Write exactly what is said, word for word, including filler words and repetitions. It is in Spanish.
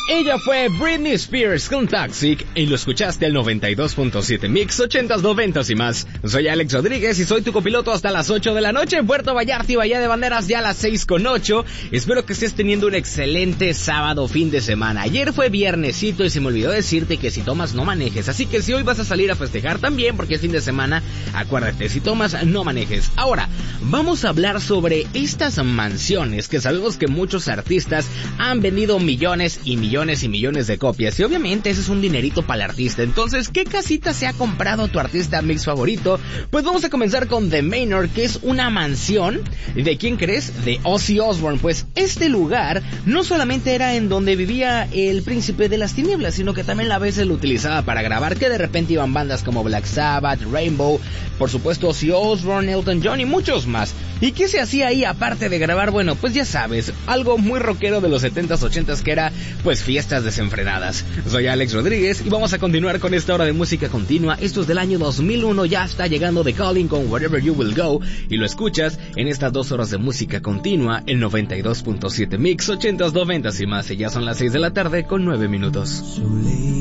Ella fue Britney Spears con Toxic y lo escuchaste al noventa y dos punto siete Mix, ochentas, noventas y más. Soy Alex Rodríguez y soy tu copiloto hasta las ocho de la noche en Puerto Vallarta y Bahía de Banderas ya a las seis con ocho. Espero que estés teniendo un excelente sábado fin de semana. Ayer fue viernesito y se me olvidó decirte que si tomas no manejes, así que si hoy vas a salir a festejar también porque es fin de semana, acuérdate, si tomas no manejes. Ahora, vamos a hablar sobre estas mansiones que sabemos que muchos artistas han vendido millones y millones y millones de copias y obviamente ese es un dinerito para el artista. Entonces, ¿qué casita se ha comprado tu artista mix favorito? Pues vamos a comenzar con The Manor, que es una mansión. ¿De quién crees? De Ozzy Osbourne. Pues este lugar no solamente era en donde vivía el príncipe de las tinieblas, sino que también a veces lo utilizaba para grabar, que de repente iban bandas como Black Sabbath, Rainbow, por supuesto Ozzy Osbourne, Elton John y muchos más. ¿Y qué se hacía ahí aparte de grabar? Bueno, pues ya sabes, algo muy rockero de los setentas, ochentas que era pues fiestas desenfrenadas. Soy Alex Rodríguez y vamos a continuar con esta hora de música continua. Esto es del año dos mil uno, ya está llegando The Calling con Wherever You Will Go y lo escuchas en estas dos horas de música continua, el noventa y dos punto siete Mix, ochentas, noventas y más. Y ya son las seis de la tarde con nueve minutos.